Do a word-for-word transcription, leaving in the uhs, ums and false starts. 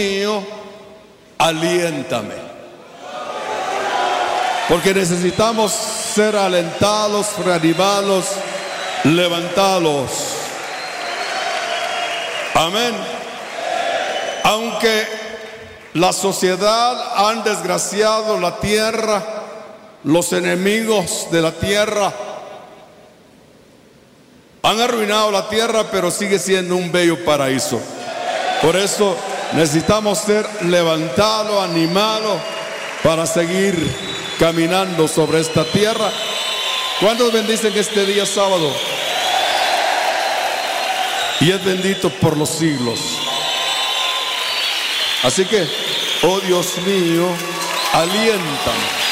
mío, aliéntame. Porque necesitamos ser alentados, reanimados, levantados. Amén. Aunque la sociedad han desgraciado la tierra, los enemigos de la tierra han arruinado la tierra, pero sigue siendo un bello paraíso. Por eso necesitamos ser levantados, animados para seguir caminando sobre esta tierra. ¿Cuántos bendicen este día sábado? Y es bendito por los siglos. Así que, oh Dios mío, aliéntame.